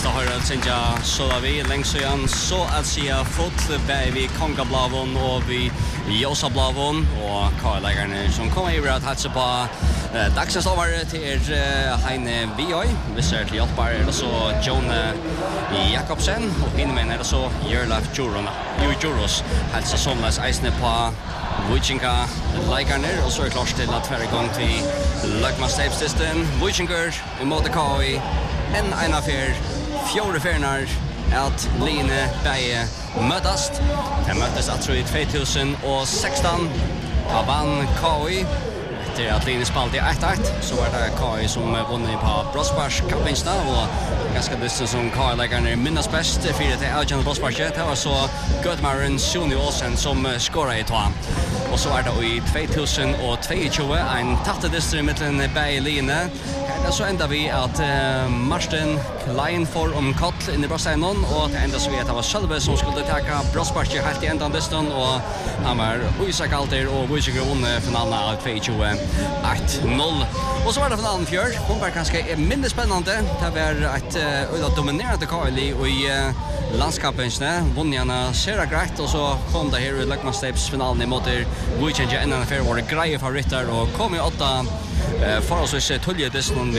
Fantastiskt att höra Sinja så vi längs igen så att säga fotboll vi Kongablavon och vi Josablavon och Karl-lägarna som kommer över att hatsa på dagsens avare till Heine Vioi. Vi ser till hjälpar är det så John Jakobsen och innan är det så Jörlaf Juros hälsa somlas eisne på Wujinka lägarna och så är klart till att förra gång till Lagmastepsisten Wujinker i Modekoi en affär fjärde färnar att Line Beje mötast. De möttes alltså i 2016 av vann KI. Efter att Line spalt i 1-1 så var det KI som vunnit på Brosbars kampinsta och ganska distans som KI-lägarna minnas bäst för det Aljan Brosbarsket. Det var så Götmaren Suni Olsen som skorade i tvåan. Och så är det i 2022 en tattedistr i mitten Beje Line. Så ända vi att Martin Klein får om kall in i Brassenon och det enda så vi att det var Sölve som skulle tacka Brosbarsche helt i ändan distan och han var Isak Alter och Wujinker vann finalen av 2-1-0. Och så var det finalen fjör. Hon var ganska mindre spännande. Det var ett dominerande KLI och i landskapensne vunnarna Sera Grett och så kom det här i Lagmastepes finalen mot Wujinker innan för var det grejer favoritter och kom i 8 förhållsvis tulledistan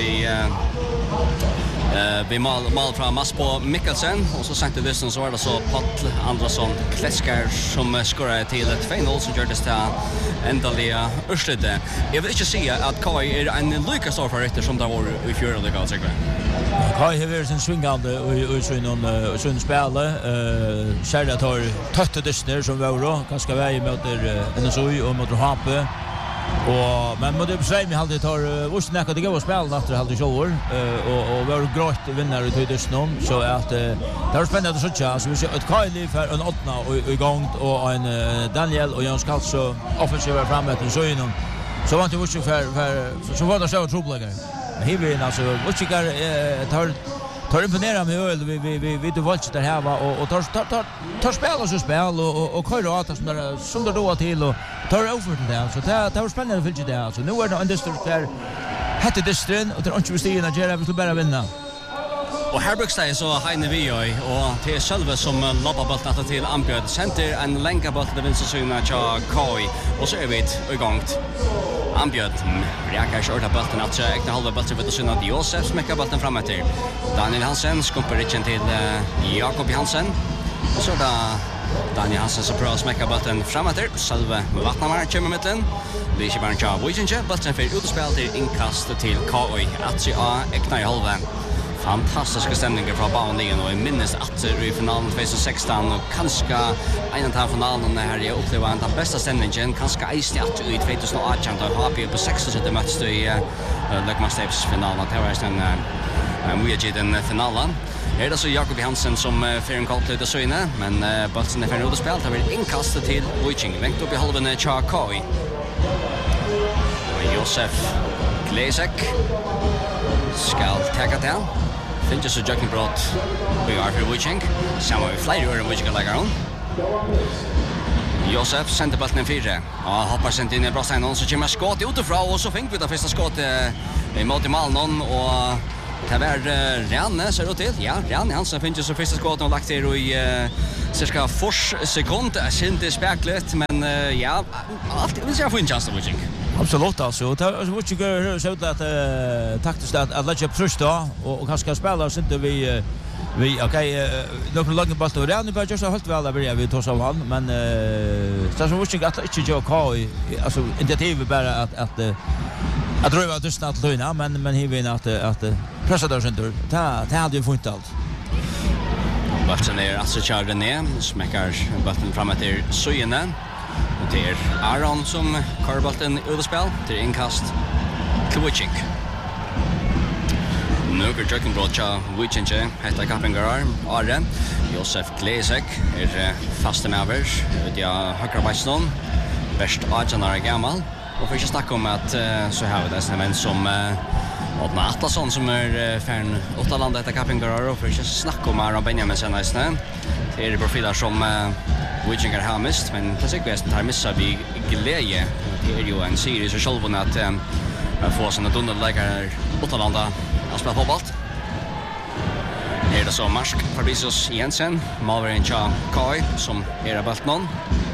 vi mal från Maspo Mikkelsen och så sankte distan så var det så Patl Andersson Kletskar som skorade till 2-0 som gjordes till ändaliga urslutet. Jag vill inte säga att KI är en lika stor favoritter som det var i fjärde ligan, säkert. KI har varit en svingande och sån spelare. Kärda tar tötte distner som var ganska väg mot NSOI och mot Hape. Men mot Uppsala vi hade tar Osnäcka det går spel efter hade shower och var grått vinnare i tydligen så att det var spännande att se så vi ser ett Kylie för en 8 och igång och en Daniel och Jens Kalso offensiva framåt så innan så var det ju för så var det så trubbelagar. Här vi alltså Wutchikar tar imponera med öl vi det var där här var och tar spel och kör åt som det då till och tar över till det så det var spännande att följa det alltså nu är det en distrikt där hette distrin och det är inte stigen att göra vi skulle bara vinna. Och här brukar det så Heine Vioi och det är Sölve som loppar bollen till Ambjörd center en länka boll till vänstersyna till KI och så är vi igång. Ambjörd reagerar shorta bollen att ägna halva bollen för att syna Josef smäcker bollen framåt till Daniel Hansen skumpar richen till Jakob Hansen och så där Daniel Hansen så prövar smäcka bollen framåt till Sölve Vattnamar kommer mitten. Det är inte bara en jobb. Wujinker bollen för utspel till inkast till KI att se ägna i halva. Fantastiska stämningar från banan och i minst att i finalen 2016 och kanske en av finalen här jag upplever den bästa stämningen kanske i 2018 då har vi på 60 möts i Lagmastepes finalen det var en mycket den finalen. Är det så Jakob Hansen som för en kort lite så inne men bollen är för att spela har vi inkastat till Wujinker längt upp i halvan Chakoi. Och Josef Glesek ska ta det. Finns så Jackie Brott vi är för Wujinker. Samma vi flyger över Wujinker lägger hon. Josef sänder bollen 4. Ja, hoppar sent in i Brassenon så kommer skott utifrån och så fick vi det första skottet mot Malmö och det var Ranne ser det till. Ja, Ranne Hansen finns så första skottet och lagt det i cirka 4 sekunder. Inte speklet men ja, allt vill säga få en chans till Wujinker. Absolut alltså. Det var ju så att taktiskt att lägga upp först då och kanske spela så inte vi några långa bollar och redan bara just helt väl där vi tar av han men så var ju att inte jag KI alltså initiativ bara att dröva att snart löna men här vill att pressa där center. Det hade ju funnit allt. Bollen är alltså körde ner smäckar bollen framåt till Söjene. Det är Aron som kör bollen ut i spel till inkast till Wujinker. Några Jackie Brott Wujinker heter Kappengarar Arre Josef Glesek är fast med över det högra backen bäst 18 år gammal och för att snacka om att så här det är en som Odna Atlasson som är fan Åttaland heter Kappengarar och för att snacka om Aron Benjamin sen nästan det är profiler som Wujinker har mist men det är säkert har missat vi glädje det är ju en serie så själv att få såna dunderläggare Åttalanda att spela fotboll. Det så Marsk Fabricius Jensen, Malveren Cha Kai som bulten någon.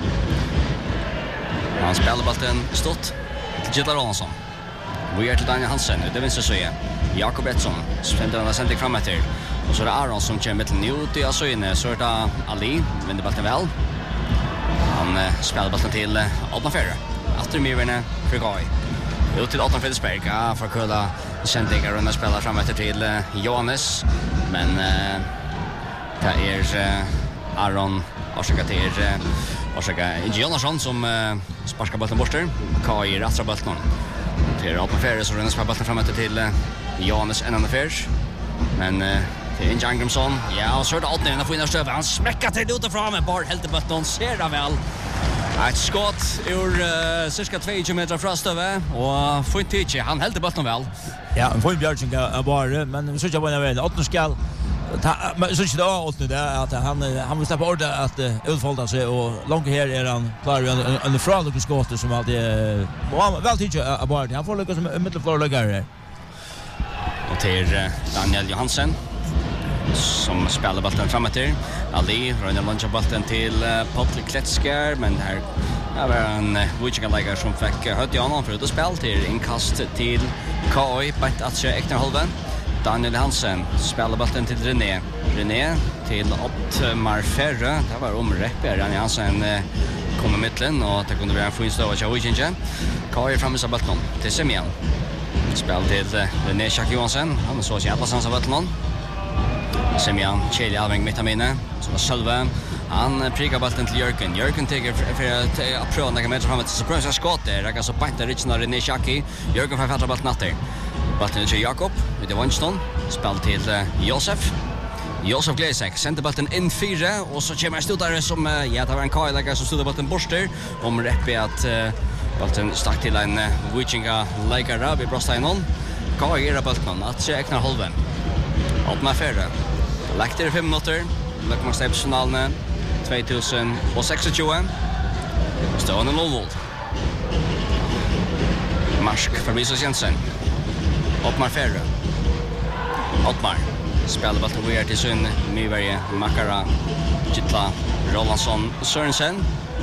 Han spelar bulten stort till Gilla Ronson. Vi till Daniel Hansen, det vänster så är Jakob Etsson, spänder den sändning framåt till. Och så är det Aron som kommer till ut i så inne, så är det Ali, vänder bulten väl. Han spelar bulten till Adnan Ferre. Efter Mirvene för Kai. Ut till Adnan Fredriksberg, för att kulla sändningar och spelar framåt till Johannes. Men det Aron orsaka till orsaka Jonasson som sparkar bollen bort där. Kai rattar bollen. Till Adnan Ferre så ränner bollen framåt till Johannes en annan färs. Men till Inge Angrimsson. Ja, och så är det Adnan får in stöv. Han smäckar till utifrån med bar helt bollen ser det väl. Ett skott ur cirka 2 meter från stöve och får inte tid. Han helt bollen väl. Ja, en fin Björnsson bara, men så jag bara vet Adnan skall men så inte åt det att han vill släppa ordet att utfolda sig och långt här han klar en från skottet som alltid väl tycker bara han får lyckas med mittenflorläggare. Och till Daniel Johansen som spelar bollen framåt till Ali rör lunch bollen till Patrik Kletskär men här var en Wichita som fick hött honom för att spela till inkast till KI på att äkta halvan. Daniel Hansen spelar bollen till René till Ottmar Ferre. Det var omräppare. Daniel Hansen kommer mitten och det kunde vara en fin stå av Wichita. KI framme så bollen till Semjan. Spel till René Schack Johansson. Han så jävla sans av bollen. Semjan Kjell Alving mittamine. Så var Sölve. Han prickar bollen till Jörgen. Jörgen tar för att pröva några meter framåt. Så prövar skott där. Det kan så bättre riktigt René Schacki. Jörgen får fatta bollen natter. Bollen till Jakob. Vid Vanston. Spel till Josef Glesek. Sänder bollen in 4 och så kommer stodare som det var en Kajlägare som stod bollen borster. Om räppe att bollen stack till en Wichita lägare vid Brostainon. Kaj bollen att se äkna halven. Ottmar Ferre. Lagt det 5 minuter. Lägger stepsfinalen 2026. Stående 0-0. Marsk Fabricius Jensen. Ottmar Ferre. Ottmar. Spelar bollen vidare till sin nyvärje Makara Gittla Rolandsson Sörensen.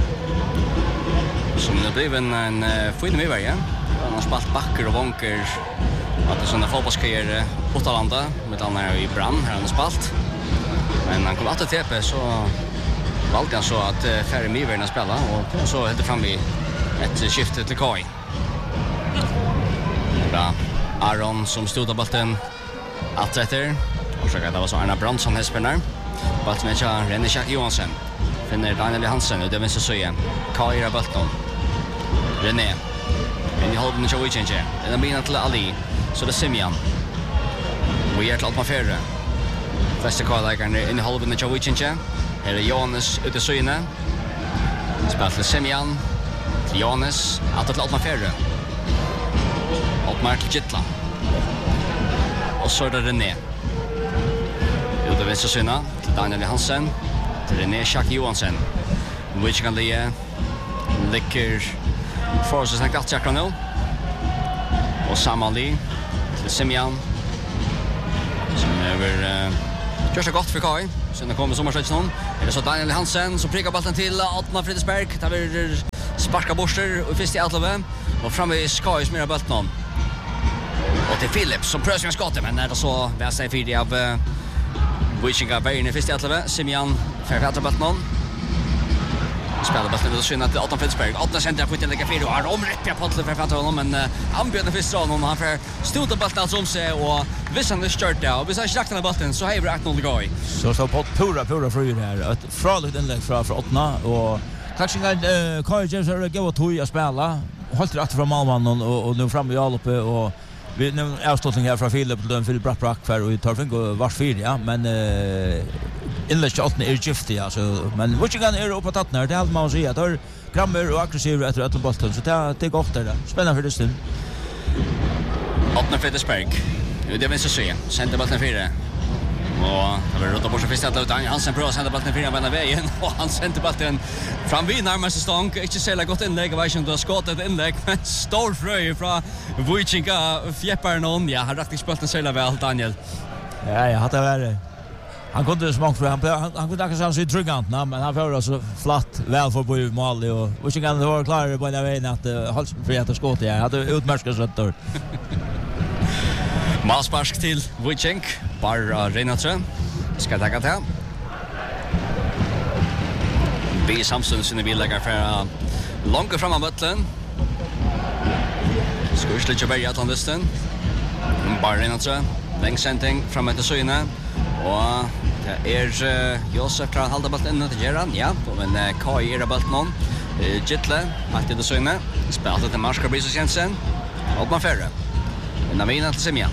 Som det blev en fin nyvärje. Han har spalt backer och vonker. Att det sådana fotbollskarriär Åtalanda med han är i Brann här han spalt. Men han kom att TP så valde han så att färre Miverna spela och så helt fram i ett skifte till Kai. Bra. Aron som stod av bollen att efter och så att det var så Arna Brandsson häspenar. Bollen med René Schack Johansson. Finner Daniel Hansen och det vänster så igen. Kai är bollen. René. Men i hållen så Wichita. Den blir till Ali. Så det är Semjan. Vi är till Adnan Ferre. Flesta kvallägaren in i halven av Wichita. Här är Johannes ute i syne. Spelar till Semjan. Till Johannes. Att till Adnan Ferre. Ottmar till Gittla. Och så är det René. Ute i vänstra syne. Till Daniel Hansen. Till René Schack Johansson. Wichita ligger för oss att snacka att checka nu. Och Samali till Semjan som över körs gott för Kai. Sen kommer sommarslätsen. Det är så Daniel Hansen som prickar bollen till Adnan Fredriksberg. Där blir sparka borster och först i Atlove och framme i Kai som är bollen. Och till Philip som prövar sin skott men när det så väl sig fyra av Wichita Bayern i först i Atlove. Semjan författar bollen. Spelar bollen och synar till Adnan Fredriksberg. Adnan center på till lägga 4 och har omrätt på bollen för att honom men han bjöd den första honom han för stod på bollen som sig och visst han stört där och visst han slaktar bollen så har vi 8-0 Kai. Så på pura fru här ett fraligt inlägg från Adnan och kanske Kai James har gått tog att spela hållt rätt från målmannen och nu fram i alloppe och vi nu avslutning här från Philip Brack för och tar fink och vars 4 ja men inlägg 8 är giftig alltså men Wichita är uppe på tattnar det är allt man säger att har grammer och aggressiv efter att bollen så det är gott där spännande för det stund. Adnan Fredriksberg. Det vill så se. Center bollen 4. Och det var rota bort först att Daniel Hansen prövar center bollen 4 på vägen och han center bollen fram vid närmaste stång. Inte så gott inlägg var ju inte skottet inlägg men stor fröj från Wichita fjäppar någon. Ja, har rakt bollen så väl Daniel. Ja, jag hade varit Han kunde smångt för han kunde också se tryggant men han får alltså flatt väl för på mål och inte kan det vara klar på den vägen att hålla för att skott jag hade utmärkt rätt då. Malspark till Wojciech, bara Renatre. Ska ta det. Vi samstundes inne vill lägga för långt fram av botten. Skulle inte börja Atlanten. Bara Renatre. Längsändning fram till syne och det Josef kan hålla bollen in till Geran, ja, men Kai är bollen någon. Gittle, alltid det syne. Spelar till Marska Brisus Jensen. Och man färre. Navina till Semjan.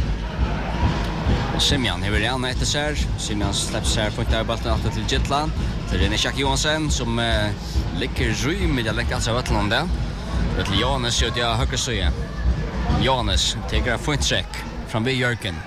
Semjan har redan efter sig. Semjan släpper sig på inte bollen alltid till Gittle. Det är Jack Johansson som ligger rym med läcka så vart någon där. Det Johannes gör det högra sida. Johannes tar en footcheck från vid Jörgen.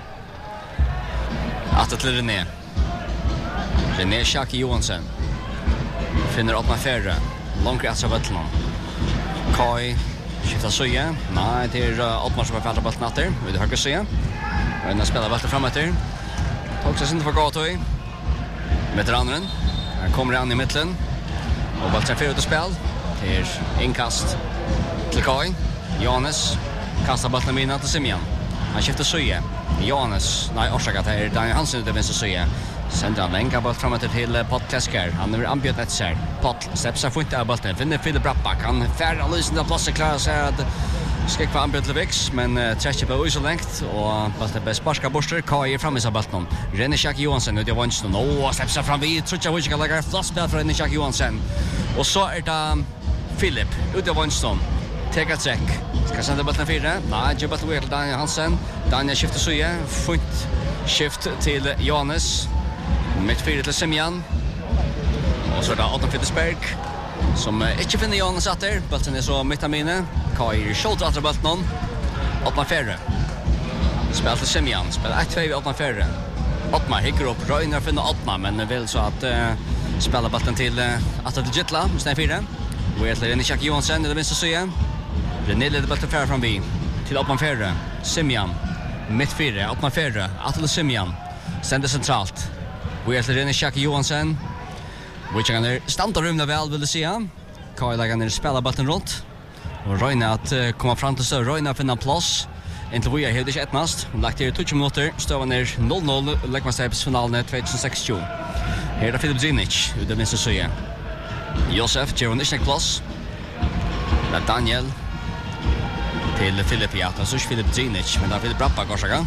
Att till René Jack Johansson. Finner upp med färre. Långt rätt så vart någon. Kai skiftar sida. Nej, det är Ottmar som har fällt bollen efter. Vid högra sida. Och den spelar bollen framåt där. Tog sig inte för Gatoi. Veteranen. Han kommer an i mitten. Och bollen får ut och spel. Det är inkast till Kai. Johannes kastar bollen mina till Semjan. Han skiftar sida. Johannes, nej, orsaka det är Daniel Hansen det vänster sida. Sänder han länka boll framåt till Pott Klaskar. Han är ambjött ett ser. Pott släpper sig fint av bollen. Vinner Philip Brappback. Han färd alldeles där platsen klarar sig att ska kvar ambjött Levex, men träcker på så långt och bollen bäst sparska borster. Kai fram i bollen. René Jack Johansson ut i vänster. Och släpper sig fram vid. Tror jag vi ska lägga flaskspel för René Jack Johansson. Och så är det Philip ut i vänster. Tega check. Ska sända bollen fyra. Nej, jobbar till Daniel Hansen. Daniel skiftar sida. Fint skift till Johannes. Mitt fyra till Semjan. Och så är det Adam Fittersberg som inte finner Johannes att där. Bollen är så mitt av minne. Kai skjuter att bollen någon. Ottmar Ferre. Spelar till Semjan. Spelar 1-2 vid Ottmar Ferre. Ottmar hickar upp. Röjnar finner Ottmar men vill så att spela bollen till att Gitla. Stäng fyra. Och egentligen René Jack Johansson i det vänster sidan. René leder bollen färre fram vid till Ottmar Ferre. Semjan. Mitt fyra. Ottmar Ferre. Attel Semjan. Sänder centralt. Och egentligen René Jack Johansson. Och jag kan stanna rumla väl vill du säga. Kai lägger ner spelar bollen runt. Och Röjna att komma fram till så Röjna finna plats. Inte vi är helt inte ettnast. Lagt till 20 minuter. Stövar ner 0-0. Läckmanstäpsfinalen 2060. Här är Filip Zinic. Ut av vänster sida. Josef ger en inte plats. Där Daniel. Till Filip ja. Det är så Filip Zinic. Men det är Filip Brappa korsaka.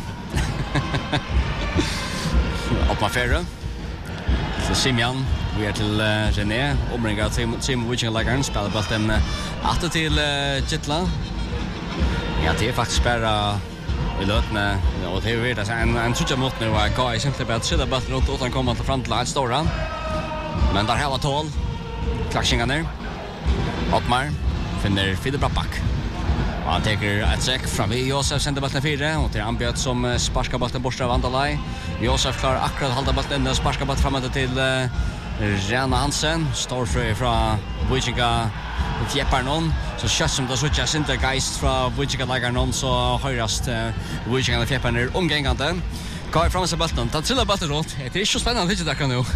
Ottmar Ferre. Till Simjan. Vi är till René. Omringar Simon Wojciech-läggaren. Spelar bollen åter till Gitla. Ja, det är faktiskt bara i lötene. Och det är en trutja mot nu. Kai simpelthen bara att sida bollen runt utan att komma till fram till ett stora. Men där här var tål. Klacksingarna. Ottmar finner Filip Brappback. Och han teker ett säck fram vid Josef sänder bollen 4 och till Ambjött som sparskar bollen bort av Andalaj. Josef klarar akkurat att hålla bollen och sparskar bollen framåt till Rena Hansen. Står från Wojciech fjäppar någon. Så kött som det så inte geist från Wojciech lägger någon så höjrast Wojciech fjäppar ner omgängande. Kai fram sig bollen. Ta till bollen runt. Det är inte så spännande inte där nu.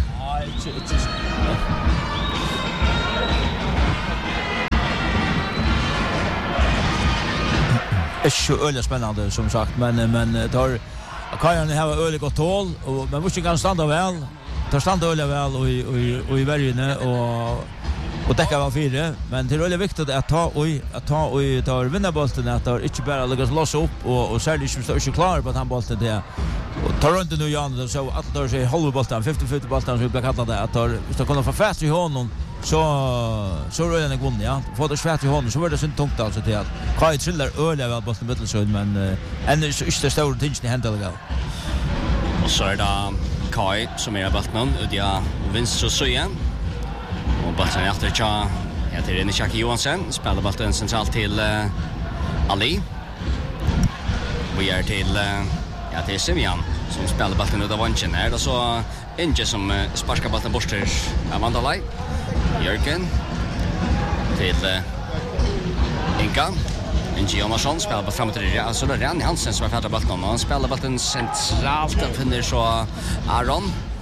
Det är så öliga spännande som sagt men tar Kajan har öliga gott hål och men måste kan stanna väl. Tar stanna öliga väl och i värjene och täcka väl fyra men det är väldigt viktigt att ta och ta vinna bollen att det inte bara läggas loss upp och särskilt som står inte klar på att han bollen det och tar runt nu Jan så att det är halva bollen 50-50 bollen så vi kan kalla det att tar kunna få fast i honom så är det en gång ja får det svårt i honom så var det så tungt alltså till att Kai trillar öliga väl bollen mittelsön men ännu så är det stora tingen i händelsen väl och så är det Kai som är bollen ut ja vänster så igen och bollen efter ja till René Jack Johansson spelar bollen centralt till Ali vi är till till Semjan som spelar bollen ut av vänchen här och så Inge som sparkar bollen bort till Amandalaj. Jörgen till Inka. Inge Jonarsson spelar på framåt till alltså det är Hansen som har fattat bollen och han spelar bollen centralt och finner så Aron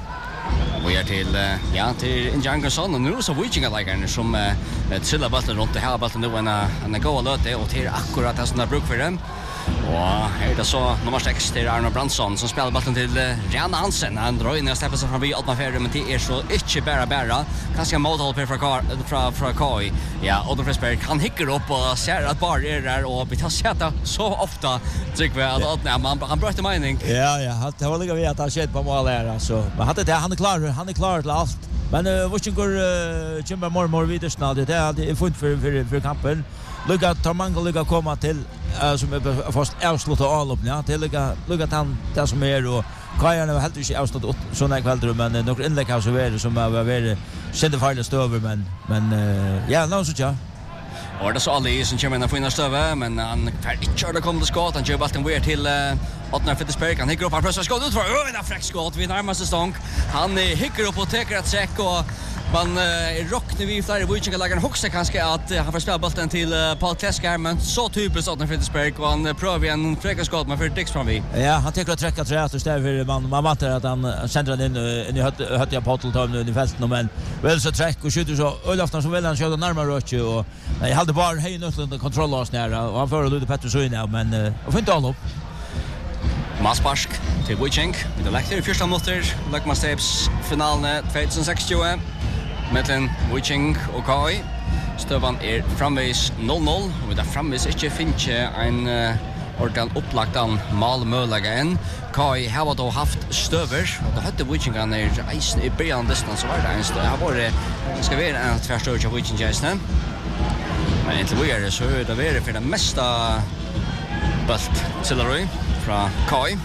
Vi till till Inge Angersson och nu så Vikingalägaren som trillar bollen runt det här bollen nu en goal löte och till akkurat det som där bruk för dem. Och här det så nummer 6 till Arne Brandsson som spelar bollen till Janne Hansen. Han drar in och släpper sig förbi Oddmar men det är så inte bara kanske målhåll från Kai. Ja, Oddmar Frisberg han hickar upp och ser att bara är där och vi tar sätta så ofta tycker vi att han bröt mening. Ja, det var lika vi att han skett på mål där alltså. Men han är klar till allt. Men Vikingur kommer mormor vidare snart. Det är fint för kampen. Lugga tar man lugga komma till som är fast avsluta allopna till lugga han det som är och Kajan har helt inte avslutat såna kvällar men några inlägg har så varit som har varit sända farligt över men ja nu så ja. Och det så Ali som kommer in på inne stöve men han kör kom till skott han kör bollen ner till Oddnar Fittersberg han hickar upp han pressar skott ut för en fräck skott vid närmaste stång han hickar upp och tar ett check och man rocknar vi flera Vikingalägaren huxar kanske att han får spela bollen till Paul Kleskar men så typiskt Oddnar Fittersberg och han prövar en fräck skott med för Dix fram vi. Ja, han tycker att träcka träet och stäver man vantar att han sänder den in i hötta Pottleton i fälten men väl så träck och skjuter så Olafsson så vill han köra närmare Rötche och jag hade bara höj under kontroll oss nära och han förde Ludde Pettersson nu men och får inte all upp. Masparsk till Viking med lektor i första minuter Lekmasteps finalen 2060 mellan Viking och Kai. Stövan är framvis 0-0 och vi där framvis inte finns en ordentligt upplagd målmöjlighet än. Kai har då haft stöver och det hade Vikingan i början distans så var det en stöv. Här var det ska vara en tvärstöv av Viking-gästen. Men inte vidare så är det för det mesta bult Sillerøy från Kai.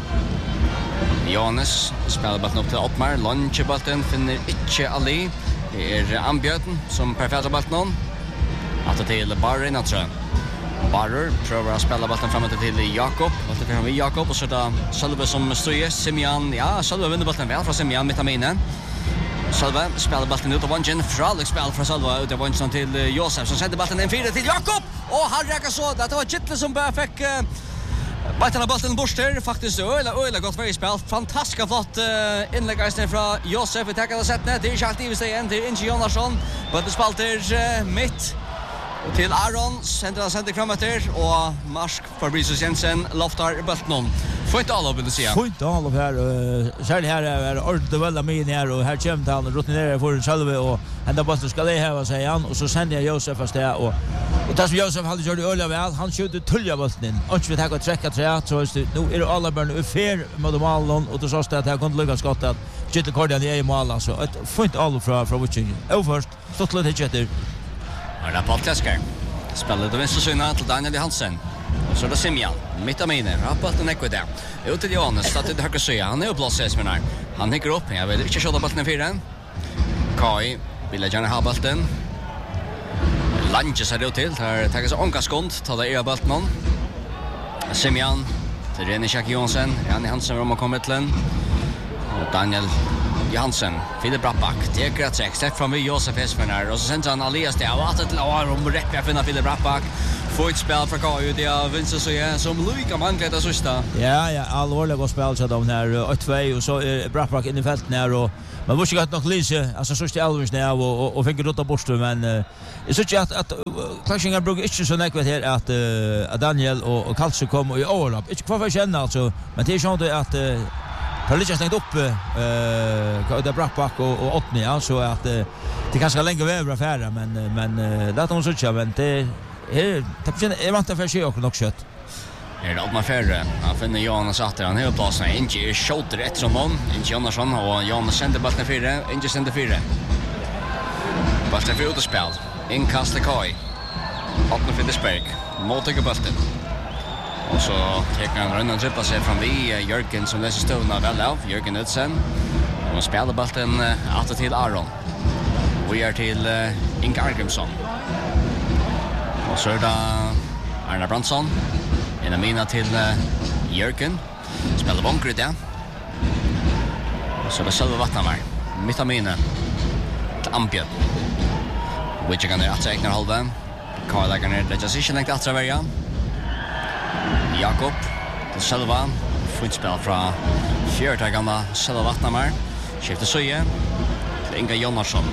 Johannes spelar bollen upp till Oppmar. Lunchbollen finner inte Ali. Det är Ambjörn som perfekta bollen. Att till Barren att tror. Barrer prövar att spela bollen framåt till Jakob. Bollen fram med Jakob och så där Salve som styr Simeon. Ja, Salve vinner bollen väl från Simeon mitt aminen. Salve spelar bollen ut av vängen. Fralik spelar från Salve ut av vängen till Josef som sätter bollen in 4 till Jakob. Och han räcker så. Det var Kittle som bara fick Bajtarna bollen borster faktiskt öla gott för spel. Fantastiskt flott inlägg från Josef i tackade sättet. Det är inte alltid vi säger en till Inge Jonasson. Bollen spalter mitt till Aron center framåt och Marsk Fabricius Jensen loftar bollen. Får inte alla vill säga. Får inte alla här så här är ordentligt väl med här och här kommer han rutinerad för själva och ända bollen ska det här säger han och så sänder Josef fast det och det som Josef hade gjort öliga väl han skjuter tullja bollen in. Och vi tar och träcka träet så nu är det alla barn fair med målen och då så att det kan lyckas skott att Kittle Cordian i mål alltså ett får inte alla från Viking. Överst så slår det Kittle. Ja, Paul Kleskar. Spelar det vänster syna till Daniel Hansen. Så det Simeon mitt av minen. Rapporten är där. Ut till Johannes så att det höger sig. Han är uppblåses med när. Han hickar upp. Jag vill inte köra bollen i fyran. Kai vill gärna ha bollen. Lanches är det till. Här tar sig onka skont. Tar det i bollen. Simeon till René Jack Johansson. Janne Hansen om att komma till den. Och Daniel Johansen, Filip Rappback, teker att sex, släpp fram vid Josef Esmenar och så sänds han Alias där och att till Aron rätt med att finna Filip Rappback. Får ett spel för Kai det är vinst så är som Luka Mangleta sista. Ja, allvarligt gott spel så de här 8-2 och så Rappback in i fältet när och man måste gott nog lyse alltså så ställer vi snä och fick rota bort men det så att Clashing bruk inte så näkvat här att Daniel och Kalse kom och i överlapp. Inte kvar för känna alltså men det är så att har lite stängt upp där Brackback och Ottny ja, så att det kanske länge över affären men det hon så men det är vant för sig också kött. Är det Ottmar Ferre. Han finner Jonas Atter han har platsen inte skjuter rätt som hon. Inte Jonasson och Jonas sänder bollen 4, inte sänder 4. Bollen för utspel. Inkast till Kai. Ottmar Fittersberg. Måltagare bollen. Och så tar han rundan trippa sig fram vid Jörgen som läser stövna väl av. Jörgen Utzen. Och spelar bollen åter till Aron. Vi är till Inge Argrimsson. Och så är det Arne Brandsson. En mina till Jörgen. Spelar bunker ut det. Och så är det Sölve Vattnamar. Mitt av mina. Till Ambjörn. Viking är att räkna halva. Karl lägger ner. Det är just inte längt att travärja. Jakob till Sölva. Fotspel från fjärde gamla Sölve Vattnamar. Skifter Søye til Inga Jonasson.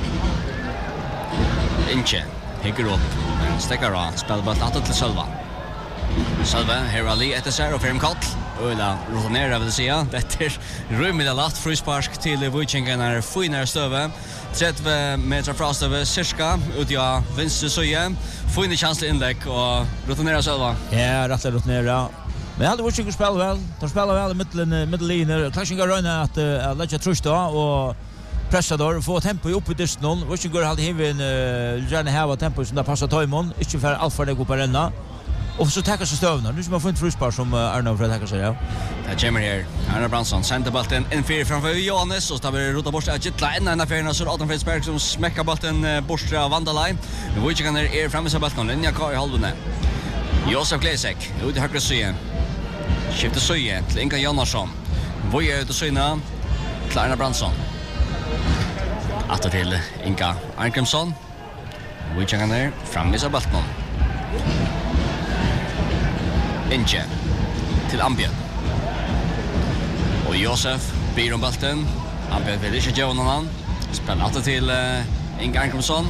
Inge hikker opp, men stekker av, spiller bort natt til Sølva. Sølva, her var li etter seg og frem kall. Øyla rotanera vil si, dette rymelig latt frysparsk til Vujtjengen finere støve. 30 meter fra støve, cirka, ut av venstre Søye. Fine chanslig innlegg og rotanera Sølva. Ja, rettelig rotanera. Men jag hade varit att spela väl. De spelar väl i mittenlinjer. Kanske inte röna att lägga trust då och pressa då och få tempo upp i dysten. Vad skulle hade hiven gärna ha tempo som där passar timon. Inte för allt för det går på renna. Och så tackar sig stövna. Nu ska man få en frusbar som Arno för att tacka sig. Ja. Det kommer här. Arne Brandsson sänder bollen in för framför Johannes och så där rota bort att gittla in en affär så Adam Fredsberg som smäcker bollen bort av Vandalaj. Nu vet jag när framme så bollen linja kvar i halvan. Josef Glesek ut i högra sidan. Skifter Søye til Inga Jonasson. Voje ut og Søyna til Arne Brandsson. Atter til Inga Arngrimsson. Vujtjengen der, framvis av Baltman. Inge til Ambjørn. Og Josef byr om Balten. Ambjørn vil ikke gjøre noen. Spiller atter til Inga Arngrimsson.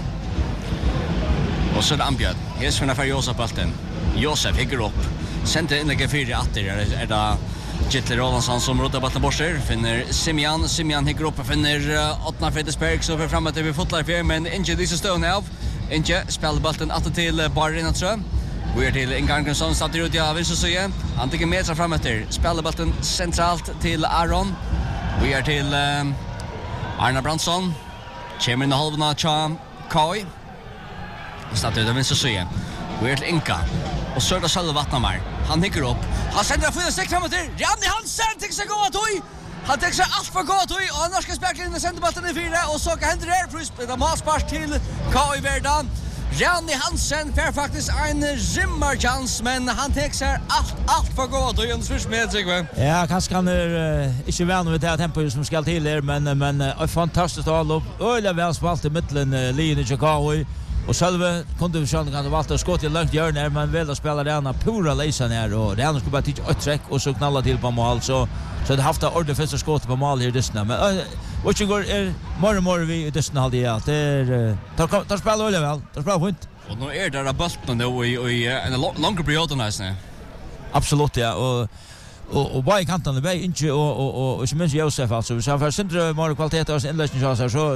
Og så Ambjørn. Hes finner for Josef Balten. Josef hikker opp. Senter innlegger 4 atter, det Gittler Rolandsson som rotar ballen borser, finner Simian hikker opp og finner Ottnar Fredsberg som får fram at det blir fotlar for, men Inge lyser stående av. Inge spiller ballen atter til Barrinnatrø. Vi til Inga Arngrimsson, starter ut av venstre Søye. Han tykker meter fram etter, spiller ballen sentralt til Aron. Vi til Arne Brandsson, kommer inn i halvene av Kai. Starter ut av venstre Søye. Vi til Inga. Och så är det Sölve Vattnamar. Han hickar upp. Han sänder en fyra steg framåt till. Janni Hansen tycker sig gå att tog. Han tycker sig allt för gå att tog. Och norska spelaren sänder bollen i 4. Och så kan händer det. För spelar målspark till Kai Verdan. Janni Hansen får faktiskt en rimmarchans. Men han tycker sig allt för gå att tog. Under svurs med sig. Ja, kanske han inte vän vid det här tempot som ska till er. Men ett fantastiskt avlopp. Öliga väl spalt i mitten linjen i Chicago. Och själva kunde vi själva kan valta skott i långt hjörne men väl att spela rena pura läsa ner och det skulle bara titta ett träck och så knalla till på mål så det haft ordet första skott på mål här dessna men vad ju går mer vi dessna hade jag det tar spela väl tar spela fint och nu är det där bollen då i en lång period nästan. Absolut ja och bara kanten det bäj inte och som minns Josef alltså vi har för syndre mer kvalitet av inläggsningar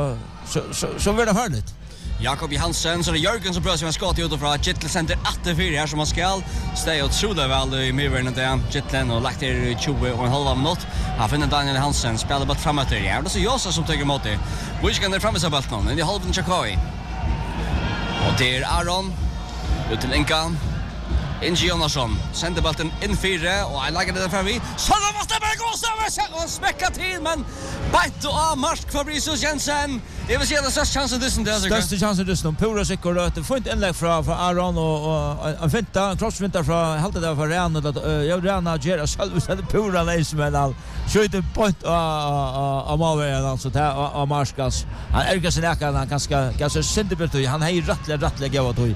så vill det hörligt. Jakob Johansen, så det Jörgen som prövar sig med skott utifrån. Gittlen center 8-4 här som han skall. Steg och troligt väl i medverden där. Gittlen och lagt er 20,5 minut. Han finner Daniel Hansen, spelar bort framåt där. Ja, det är så Josef som tycker emot det. Vujtjengen är framme sig bollen. In i halven Chakai. Och det är Aron. Ut till Inka. Inge Jonasson. Sänder bollen in 4 och jag lägger det där framme. Så det måste bara gå så och smäcka till men bänt och av Mark Fabricius Jensen. Det vill säga den största chansen dysten där. Största chansen dysten. Pura sikker då. Det får inte inlägg från Aron och en finta, crossfinta från helt det för Rean och jag Rean ger oss själv så det pura läs men all skjuter point av Malvern alltså där av Marskas. Han älskar sin äkare han ganska sentibelt och han har rättliga gåva då.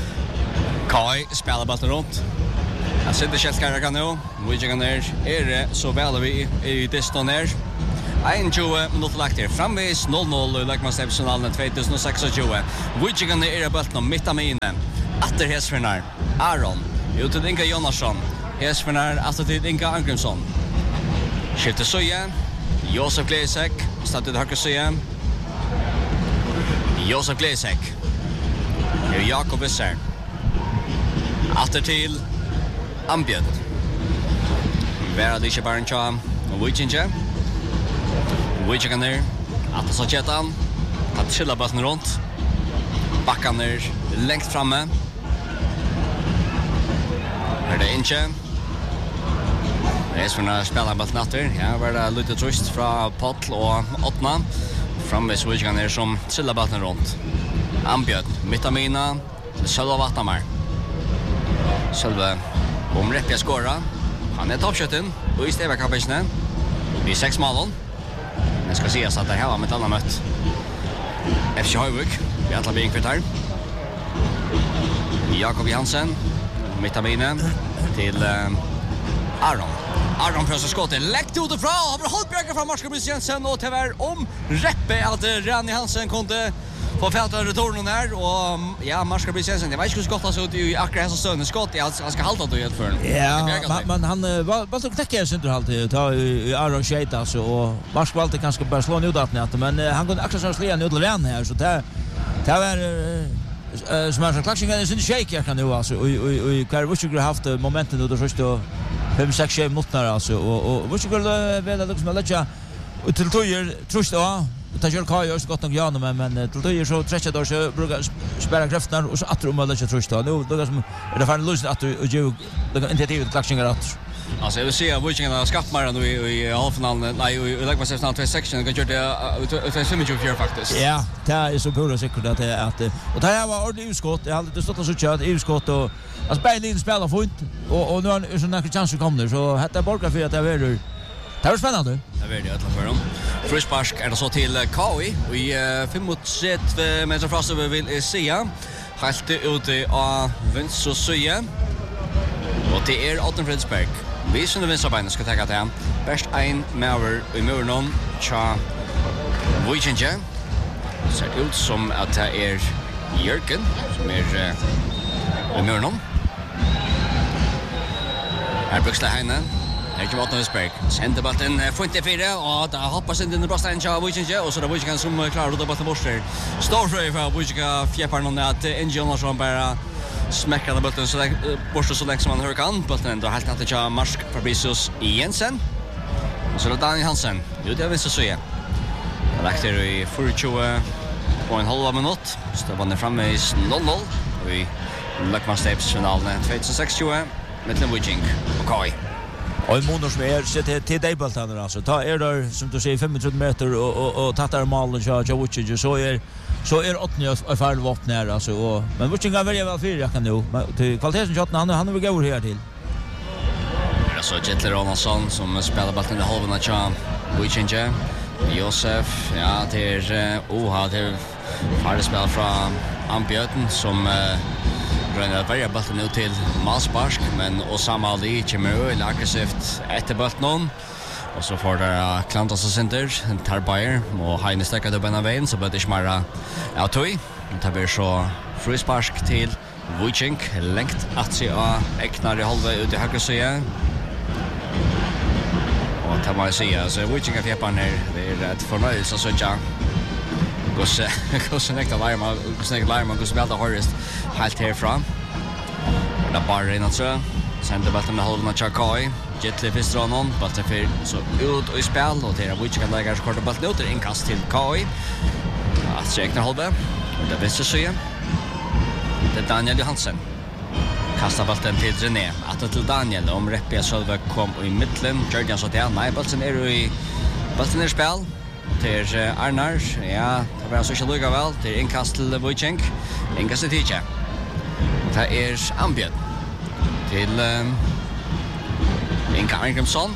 Kai spelar bollen runt. Han sitter Kjellskar kan nu. Vujtjengen är så väl vi i dysten där. 21 minuter lagt her. Framvis 0-0 i Lekmannsdivisjonalen 2026. Vujtjengen er bollen om mitt av mine. Atter Hesfernar. Aron. Ut til Inga Jonasson. Hesfernar atter til Inga Arngrimsson. Skifter Søye. Josef Glesek. Stad til høyre Søye. Josef Glesek. Her Jakob Visser. Atter til Ambjørn. Væra det ikke bare en tja. Vujtjengen. Vujtjengen der, atter så Kjetan, har chillat bollen runt, backar ner längst framme. Här är det Inge. Resverna spelar bollen natter, ja, var det lite trust från Pottl och Ottna. Framvis Vujtjengen der som chillar bollen runt. Ambjørn, mitt av mina, Sölve Vattnamar. Sölve, om Reppia skåra, han är toppskötten, och i Steva-kampagene, vi 6 målen. Det ska sägas att det här var med ett annat mött. FC Høyvik, vi har tagit in här. Jakob Johansen, mitt av minen, till Aron. Aron prøver skottet, lekt ut ifra, har Holtbjerg fra Marskar Britt Jensen, og til hver om reppe at Rani Hansen kunne få fälta returnen här och ja Marskar Britt Jensen, jag vet inte hur skottet så ut i akkurat så stående skott, han ska halta då helt för. Ja, men han var så knäcker center alltid ta i Aron Shade alltså och Marskar valde kanske bara slå ner ut men han kunde också så slå ner ut Ren här så det var som är klaxingen är sin shake jag kan nu alltså och Karl har haft momenten då första 5-6 minuter alltså och vad skulle väl liksom lägga och till tojer trust då det gör Kai också gott nog ja men till tojer så träcker då så brukar spela krafterna och så att de lägga trust då nu då som det fan lust att ju det initiativet klaxingen att alltså jag vill se Witching och skattmaran i halvfinalen nej i like myself now 2 section kan göra det är så mycket för faktiskt. Ja, det är så bra säkert att det att och det här var ordentligt utskott. Jag hade det stått så kört utskott och alltså Berlin spelar fint och nu är såna chans att komma så detta borgar för att det var spännande. Det är det alla för dem. Frischbarsk är det så till KI och i 5-3 meter fast över vill se. Helt ute av vänster sida. Och det är Otten Fredsberg. Vi som vänstra benet ska ta det. Bäst en Mauer i muren cha Wojciech. Ser ut som att det är Jörgen som är i muren. Här Buxla Heine. Här kommer Otten Fredsberg. Sänder bollen fint i fyra och där hoppas in i bröstan cha Wojciech och så där Wojciech som klarar att bollen bort. Står för Wojciech fjäppar någon att Engine som bara smäcker den bollen så där borsta så länge som man hör kan. Bollen ändå helt att ta Marsk Fabricius Jensen. Och så Daniel Hansen. Jo det visst så är. Räcker i 42 på en halv minut. Står man framme i 0-0 i Luckman Steps finalen 2016 mellan Wojciech och Kai. Och månader som är sett till Dayboltan alltså. Ta där som du säger 35 meter och tattar målen så Wojciech så är åttonde i fall vapen här alltså och men Wojciech kan välja väl fyra kan nu till kvaliteten shot han vill gå här till. Det är så Jettler Ronaldsson som spelar bollen i halvan av Cham Wojciech Josef ja till det färdig spel från Ambjörten som rönnar börja bollen nu till Malsbarsk men Osama Ali kommer i aggressivt efter bollen. Och så får det Klantas och Center, Tarbayer och Heine stäcker upp en vägen så blir det smara Autoi. Det blir så frispark till Wojciech, längt att se Eknar i halva ut i högra sidan. Och det man säga så Wojciech är fjäppar ner, det är ett förnöjelse så att jag går så näkta larma, går så väldigt hårdast helt härifrån. Och det bara in så sänder bollen med halva Chakai. Jettler först någon, bollen för så ut och i spel och det Wojciech kan lägga kort bollen ut inkast till KI. Att räkna halva. Det bästa så är det Daniel Johansen. Kastar bollen till René. Att till Daniel om Reppia själva kom i mitten. Jordan så där nej bollen är i spel. Till Arnar. Ja, det var så så lugga väl till inkast till Wojciech. Inkast till Ticha. Det är Ambjörn. Till Inka Angrimsson.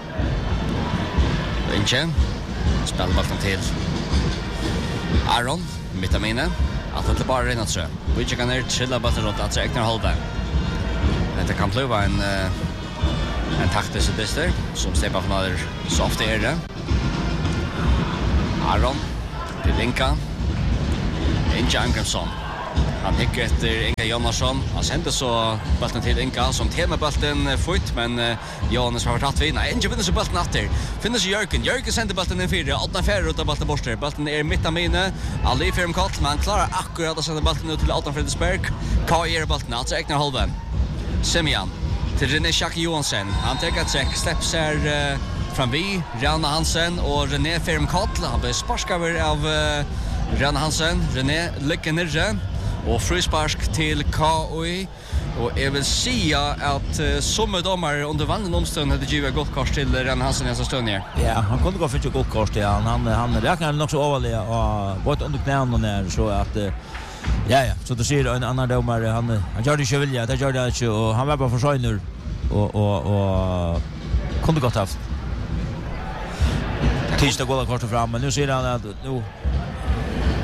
Vinche. Spelar bollen till Aron. Mittamine. Att det bara rinner så. Wojciech kan trilla bollen runt att räkna halva. Det kan bli en taktisk bister som Stefan von Aller så ofta är det. Aron till Inka. Inka Angrimsson. Han hickar efter Inga Jonasson. Han sände så bollen till Inka som tema bollen fort men Jonas har tagit vid. Nej, inte vinner så bollen efter. Finns Jörgen. Jörgen sänder bollen in fyra. Åtta färre ut av bollen borster. Bollen är mitt av mina. Ali firm kall men klarar akkurat att sända bollen ut till Alton Fredsberg. Kai är bollen alltså räknar halva. Semjan till René Schacke Johansson. Han tar ett check. Släpps här fram vi Rana Hansen och René firm kall. Han blir sparskad av Rana Hansen. René lyckas nere. Och frispark till KOI och jag vill säga att som domare under vanliga omständigheter hade givet gott kort till Ren Hansen nästa stund här. Ja, han kunde gå för ett gott kort ja. Han räknar nog så överliga och gått under knäna ner så att ja så det ser en annan domare han gör det ju vilja det gör det ju och han var bara för sig nu och kunde gott haft. Tisdag går kort fram men nu ser han att nu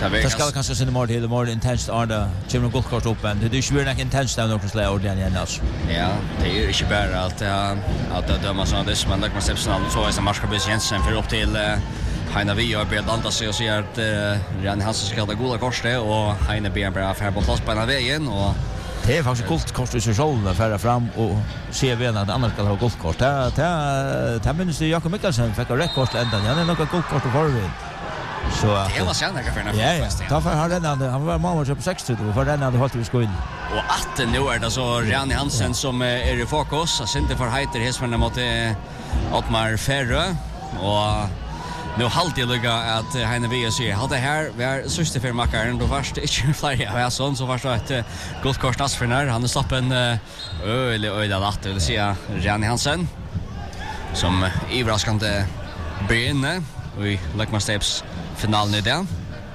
Det ska kanske se mer till mer intensivt Arda kommer guldkort upp men det är ju inte intensivt där något slag ordentligt alltså. Ja, det är ju inte bara att det dömas såna det men lägger man stepsen så är det Marskabis Jensen för upp till Heina vi har börjat landa sig och säger att Rani Hansen ska ha goda korset och Heina ber bara för på plats på den vägen och det är faktiskt guldkort i sig själv att föra fram och se vem att andra ska ha guldkort. Det minns ju Jakob Mikkelsen fick en rekord ända. Han är nog guldkort på förväg. Så att det var sen jag för ja. Därför har han var man på 60 och för den hade hållit vi skuld. Och att nu är det så Rani Hansen som är i fokus. Så inte för heter hästarna mot Otmar Ferrö och nu halt jag lugga att Heine vi ser hade här var sista för makaren då först inte fler ja sån så först ett gott kostnads för när han är stoppen öle att det vill säga Rani Hansen som överraskande börjar i Lekman Steps finalen i det.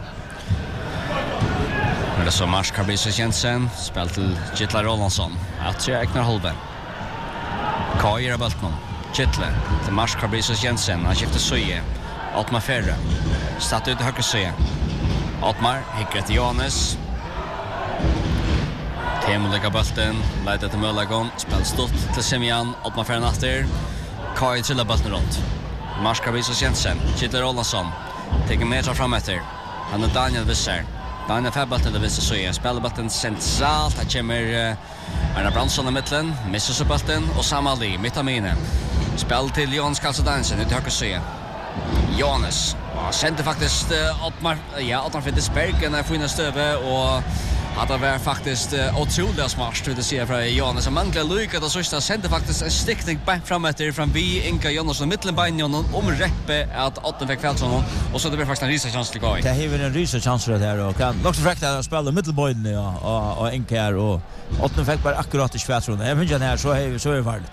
Men det så Mars Carbisus Jensen spelar till Gittler Rolandsson. Att jag ägnar Holben. Kajer av Bultman. Gittler till Mars Carbisus Jensen. Han skiftar Söje. Otmar Ferrö. Statt ut i höger Söje. Otmar hickar till Johannes. Temo lägger bulten. Leiter till Möllagon. Spelar stort till Semjan. Otmar Ferrö efter. Kajer trillar bulten runt. Mars Carbisus Jensen. Gittler Rolandsson. Teker meter fram efter. Han är Daniel Visser. Daniel Fabbalten det visar så är spelbalten centralt. Här kommer Arna Brandsson i mitten. Missar så balten och Samali mitt av mine. Spel till Jonas Kalsodansen ut i höger se. Jonas sände faktiskt Otmar Fittisberg när fina stöve och hade var faktiskt otroligt smart ut att se från Jonas som manglar lyckat och så sände faktiskt en stickning fram efter från vi Inka Jonasson mittenbeinen om reppe att Otmar fick fält honom och så det blir faktiskt en risachans till Kai. Det är en risachans för det här och kan också fräkta att spela mittenbeinen och Inka här och Otmar fick bara akkurat i svätsron. Jag finner den här så är det farligt.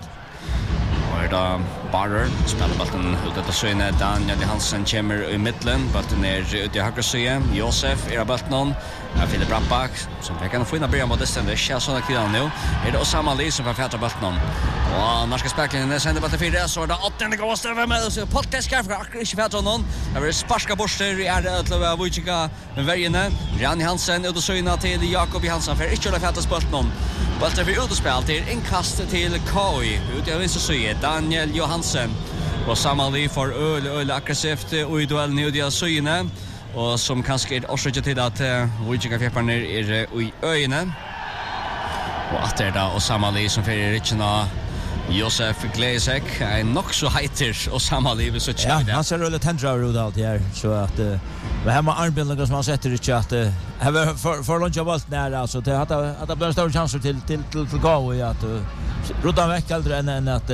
Och då Barrer spelar bollen ut att söna Daniel Hansen kommer i mitten, bollen är ut i höger sida. Josef är bollen. Filip Rappback som fick en fin början mot det är såna killar nu. Är det samma lis som får fäta bollen. Och norska spelaren sänder bollen för så där åttonde går över med så Potteska för akkurat fäta någon. Det var sparska borster i är det att Wojcika vägen. Rani Hansen ut och söna till Jakob Hansen för inte att fäta bollen. Bollen för ut och spel till inkast till Kai ut i vänster sida. Daniel Johansen och Samali för öl aggressivt och i duellen i de syne och som kanske är också till att Wojcika fjäppar ner i ögonen och att det där och Samali som för Richna Josef Glazek är nog så heiter och Samali vill så tjocka. Ja, han ser väldigt tändrar ut allt här så att men hemma armbindlingar som han sätter i chatt här för lunch av allt när alltså det hade blir stor chans till gå i att rodda veck äldre än att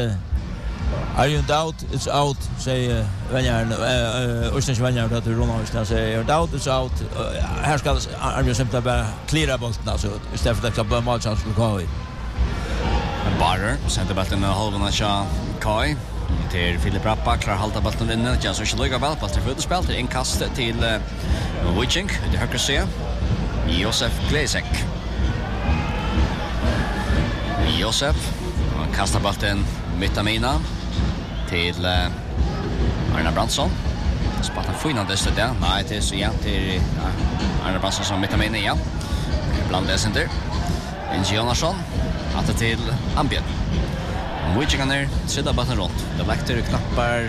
are you in doubt? It's out. Säger Vänjärn. Östens Vänjärn att Ronald Östens säger doubt, it's out. Här ska Armia simpelt bara cleara bollen alltså istället för att det blir målchans för Kai. Barrer sätter bollen i halvan av Kai. Till Filip Rappback klarar halta bollen inne. Jag så skulle gå väl på för spel till inkast till Wojcik. Det höger se. Josef Glazek. Josef kastar bollen mittamina till Arna Brandsson. Spattar finnande stöd där. Nej, det är så till Arna Brandsson som mittamina ja. Bland det center. Inge Jonasson att det till Ambien. Wojcik ner tredje bollen runt. Det läkter knappar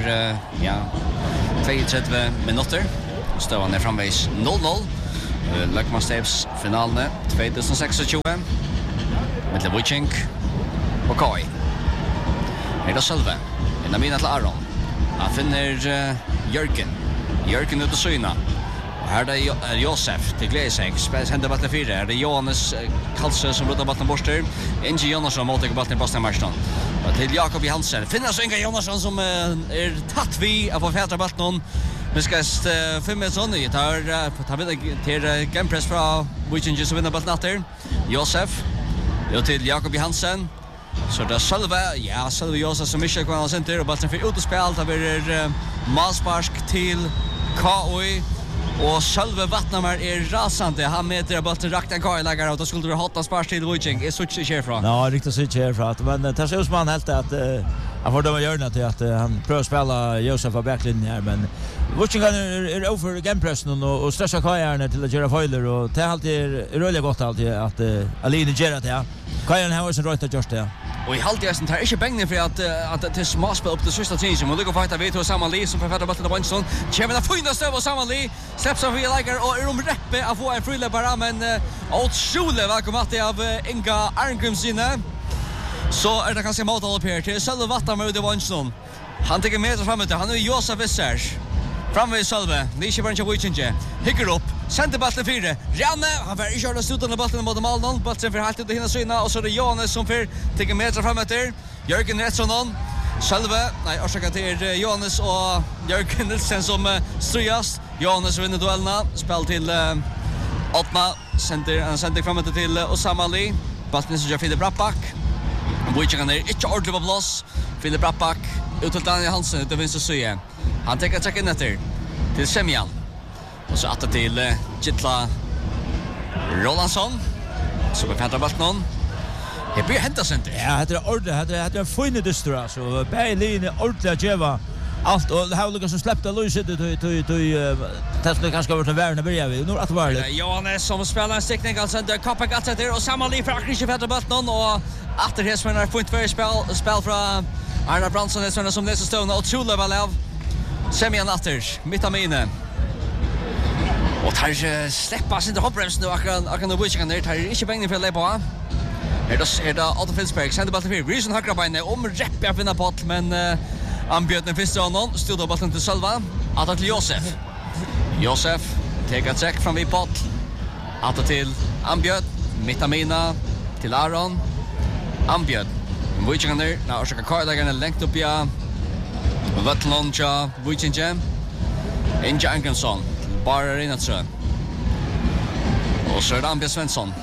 32 minuter. Står ner framvägs 0-0. Lekman Steps finalen 2026 med Wojcik och Kai. Är det Sölve? En av mina till Aron. Han finner Jörgen ut och syna. Och här är Josef till Glazek. Händer vattnet 4. Är det Johannes Kalsö som ruttar vattnet borster. Inge Jonasson mot vattnet på Stenmarstad. Och till Jakob Hansen. Finner så Inge Jonasson som är tatt vi av att fätra vattnet. Vi ska 5 meter i. Tar vi till gamepress från Wojcik som vinner vattnet efter. Josef. Och till Jakob Hansen. Så det Sölve Josef som inte kan ha center och bollen för ut och spel. Det blir Malsparsk till KOI och Sölve Vattnamar är rasande. Han mäter bollen rakt en Kai-läggare och då skulle du hotta sparsk till Wojcik. Är så inte kär från. Ja, riktigt så kär från. Men det ser ut som han helt att Han får döma görna till att han prövar spela Josef av backlinjen här, men Vuchingan är över genpressen och stressar Kajarne till att göra fejler, och det är alltid rörligt gott alltid att Aline gör det, ja. Kajarne har sin rätt att göra det. Och i halvtiden tar inte bängning för att det småspel upp till sista tiden. Och lycka fighta vid till samma Lee som författar bollen på Winston. Kevin har funnit stöv och samma Lee. Släpps av via lägger och är reppe att få en frille bara, men otroligt välkommen till av Inga Arngrims inne. Så är det kanske mål upp här till Sölve Vattar med Winston. Han tar meter framåt. Han är Josef Vissers. Framvid Sölve. Nische Branche Wichinge. Hickar upp. Sender bollen 4. Janne, han får inte köra slutet av bollen mot Malmö. Bollen för halt ut hinna syna, och så är det Johannes som för tar meter framåt där. Jörgen Rättsson. Sölve, nej, orsaka till Johannes och Jörgen Nilsen som stryas. Johannes vinner duellerna. Spel till Ottma. Sender framåt till Osama Ali. Bollen som gör Filip Rappback. Wichinge är inte ordentligt på plats. Filip Rappback ut till Daniel Hansen ut av vänster sida. Han tar check in efter till Semjan. Och så att till Gittla Rolandsson. Så på Petra Baltnon. Det blir hämtas inte. Ja, det är ordentligt. Det är fina dystra, så Berlin är ordentligt att geva allt, och det har Lucas som släppte Louis det kanske varit en värna börjar vi. Nu att vara det. Johannes som spelar en stickning, alltså det kapar gott där, och samma liv för Akrish Petra Baltnon, och efter det som är point för spel från Arna Brandsson som läser stående och otroligt väl av Semjan Atters, mitt av mine. Och tar släppa sin hoppbremsen nu akkurat nu Wichingan där, tar inte bängning för att lägga är det Otto Filsberg, sänder bollen till Rysen högra benet, repp jag finna pott, men anbjöd den första honom, stod av bollen till Sölva, att till Josef. Josef, tegar träck fram vid pott, att till anbjöd, mitt av mina, till Aron, anbjöd. Wichingan där, när orsaka karläggarna längt upp i Vattlonja, Wichinge, Inge Angensson, bara Rinatsö. Och så är det Ambjörn Svensson.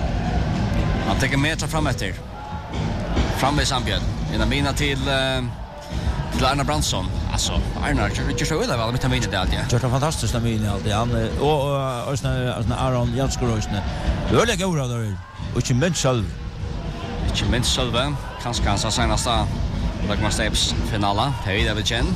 Han tar meter fram efter. Framvis Ambjörn. Innan mina till Arna Brandsson. Alltså, Arna gör så illa väl med terminen det alltid. Gör det fantastiskt terminen alltid. Och Aron Janskorosne. Det är väldigt goda där. Och inte minst själv. Inte minst själv. Kanske hans senaste Lagmarsteps finala. Det är väl känd.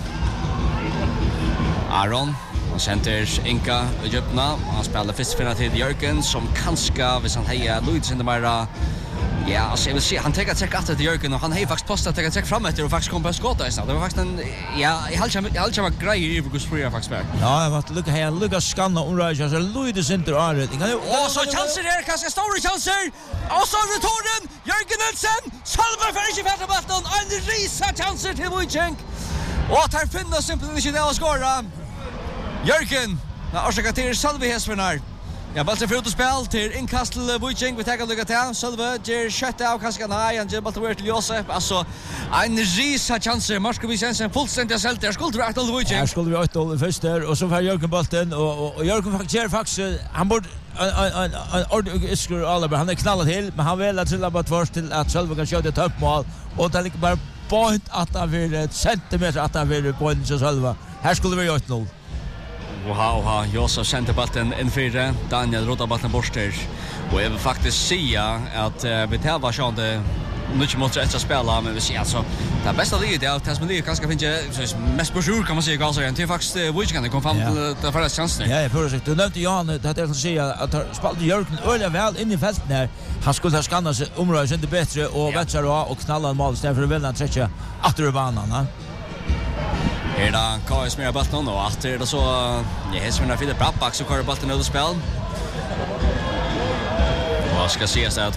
Aron. Han center Inka Egyptna. Han spelar först finna till Jörgen som kanske, hvis han hejar Luis in the Mara. Ja, alltså jag vill se, han tar check efter till Jörgen, och han har faktiskt postat att check fram efter och faktiskt kom på skott istället. Det var faktiskt en, ja, jag hade var grejer i Gus Free faktiskt med. Ja, jag var lucka skanna omröja så Luis inte är. Och så chanser där, kanske stora chanser. Och så returnen Jörgen Nilsen. Salva för inte Petra Baltnon. En risa chanser till Wojciech. Och tar finna simpelt inte det att skåra. Jörgen, när orsaka till Salve Hesvenar. Ja, bollen för utspel till inkast till Wojciech. Vi tar lycka till. Salve ger skott av kanske nej, han ger bollen till Josef. Alltså en risa chanser. Marco Vicensen fullständigt helt där skulle rätt till Wojciech. Ja, skulle vi åt all först där, och så får Jörgen bollen, och Jörgen faktiskt han borde en ordentlig skur alla, han är knallat till, men han vill att trilla bara först till att Salve kan köra ett toppmål, och det ligger bara point att han vill ett centimeter att han vill point så Salve. Här skulle vi gjort 0. Wow, Josef sände bollen in fyra. Daniel rodar bollen bort där. Och jag vill faktiskt säga att vi tar var så det mycket mot rätt att spela, men vi ser alltså det bästa livet är att Tasmania kanske finns mest på jour kan man säga alltså det är faktiskt Wojciech kom fram till det förra chansen. Ja, precis. Du nämnde Jan att jag säga att spelade Jörgen öliga väl in i fältet där. Han skulle ha skannat sig området inte bättre och vätsar och knalla en mål istället för att välja träcka efter banan. Här då KS med bollen, och att det så Hesvenar Filip Rappback så kör bollen ut i spel. Vad ska ses att